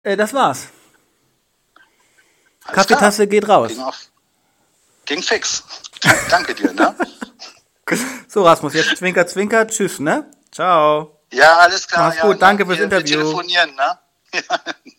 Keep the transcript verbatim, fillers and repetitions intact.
Äh, das war's. Alles Kaffeetasse klar. geht raus. Ging, auf, ging fix. Danke dir, ne? So, Rasmus, jetzt Zwinker, Zwinker. Tschüss, ne? Ciao. Ja, alles klar. Mach's Ja, gut. ne? Danke fürs wir, wir Interview. telefonieren, ne? Ja.